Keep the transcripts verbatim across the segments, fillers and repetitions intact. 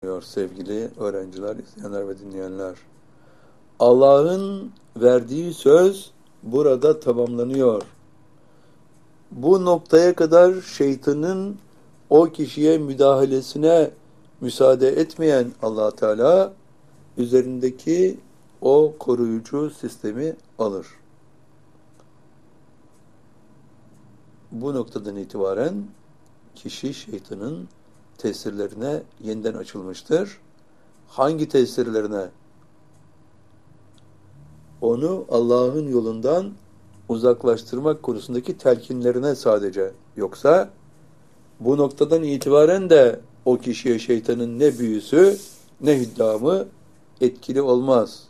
tamamlanıyor sevgili öğrenciler, izleyenler ve dinleyenler. Allah'ın verdiği söz burada tamamlanıyor. Bu noktaya kadar şeytanın o kişiye müdahalesine müsaade etmeyen Allah Teala üzerindeki o koruyucu sistemi alır. Bu noktadan itibaren kişi şeytanın tesirlerine yeniden açılmıştır. Hangi tesirlerine? Onu Allah'ın yolundan uzaklaştırmak konusundaki telkinlerine sadece. Yoksa bu noktadan itibaren de o kişiye şeytanın ne büyüsü ne hüddamı etkili olmaz.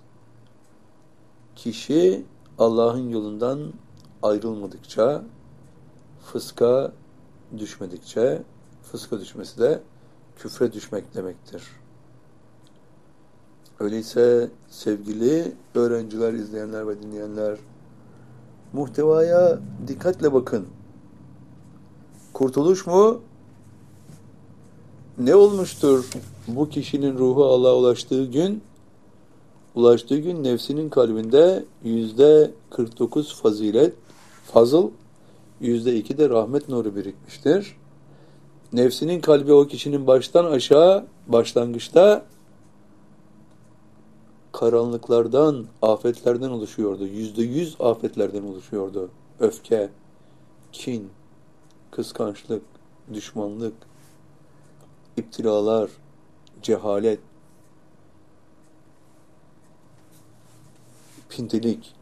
Kişi Allah'ın yolundan ayrılmadıkça, fıska düşmedikçe, fıska düşmesi de küfre düşmek demektir. Öyleyse sevgili öğrenciler, izleyenler ve dinleyenler, muhtevaya dikkatle bakın. Kurtuluş mu? Ne olmuştur bu kişinin ruhu Allah'a ulaştığı gün? Ulaştığı gün nefsinin kalbinde yüzde kırk dokuz fazilet, fazıl, yüzde iki de rahmet nuru birikmiştir. Nefsinin kalbi o kişinin baştan aşağı, başlangıçta karanlıklardan, afetlerden oluşuyordu. Yüzde yüz afetlerden oluşuyordu. Öfke, kin, kıskançlık, düşmanlık, iptilalar, cehalet, pintilik.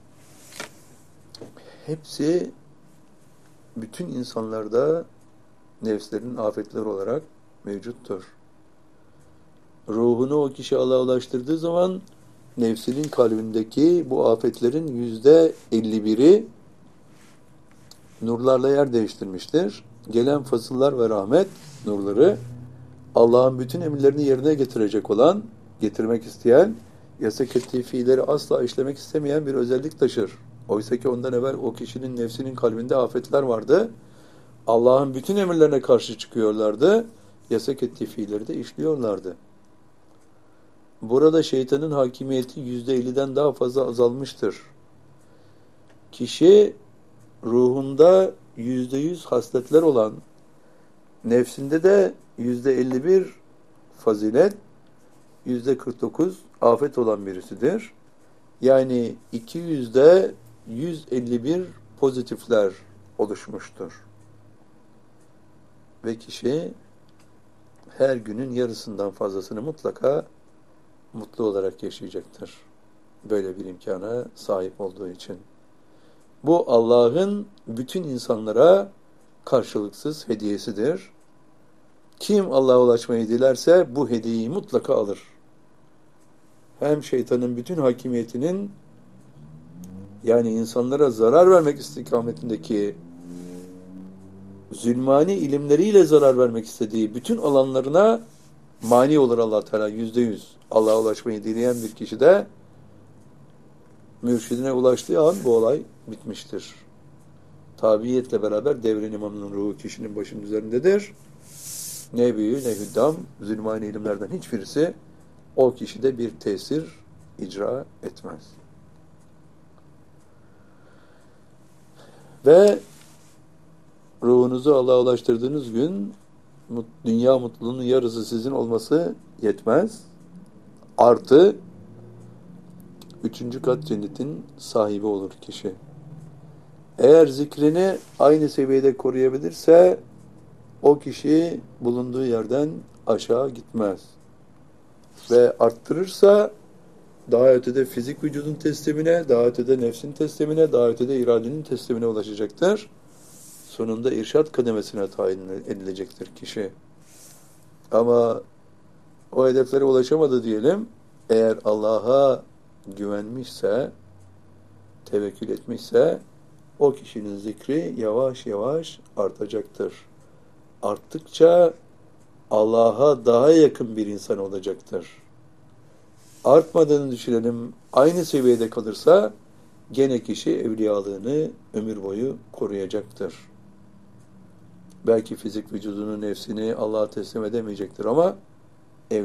Hepsi bütün insanlarda nefslerin afetleri olarak mevcuttur. Ruhunu o kişi Allah'a ulaştırdığı zaman nefsinin kalbindeki bu afetlerin yüzde elli biri nurlarla yer değiştirmiştir. Gelen fasıllar ve rahmet nurları Allah'ın bütün emirlerini yerine getirecek olan, getirmek isteyen, yasak ettiği fiilleri asla işlemek istemeyen bir özellik taşır. Oysa ki ondan evvel o kişinin nefsinin kalbinde afetler vardı. Allah'ın bütün emirlerine karşı çıkıyorlardı. Yasak ettiği fiilleri de işliyorlardı. Burada şeytanın hakimiyeti yüzde elliden daha fazla azalmıştır. Kişi ruhunda yüzde yüz hasletler olan, nefsinde de yüzde elli bir fazilet, yüzde kırk dokuz afet olan birisidir. Yani iki yüzde yüz elli bir pozitifler oluşmuştur. Ve kişi her günün yarısından fazlasını mutlaka mutlu olarak yaşayacaktır. Böyle bir imkana sahip olduğu için. Bu Allah'ın bütün insanlara karşılıksız hediyesidir. Kim Allah'a ulaşmayı dilerse bu hediyeyi mutlaka alır. Hem şeytanın bütün hakimiyetinin, yani insanlara zarar vermek istikametindeki zulmani ilimleriyle zarar vermek istediği bütün alanlarına mani olur Allah Teala yüzde yüz. Allah'a ulaşmayı dileyen bir kişi de mürşidine ulaştığı an bu olay bitmiştir. Tabiiyetle beraber devrin imamının ruhu kişinin başının üzerindedir. Ne büyü ne hüddam, zulmani ilimlerden hiçbirisi o kişide bir tesir icra etmez. Ve ruhunuzu Allah'a ulaştırdığınız gün dünya mutluluğunun yarısı sizin olması yetmez. Artı üçüncü kat cennetin sahibi olur kişi. Eğer zikrini aynı seviyede koruyabilirse o kişi bulunduğu yerden aşağı gitmez. Ve arttırırsa daha ötede fizik vücudun teslimine, daha ötede nefsin teslimine, daha ötede iradenin teslimine ulaşacaktır. Sonunda irşad kademesine tayin edilecektir kişi. Ama o hedeflere ulaşamadı diyelim. Eğer Allah'a güvenmişse, tevekkül etmişse o kişinin zikri yavaş yavaş artacaktır. Arttıkça Allah'a daha yakın bir insan olacaktır. Artmadığını düşünelim, aynı seviyede kalırsa gene kişi evliyalığını ömür boyu koruyacaktır. Belki fizik vücudunu, nefsini Allah'a teslim edemeyecektir ama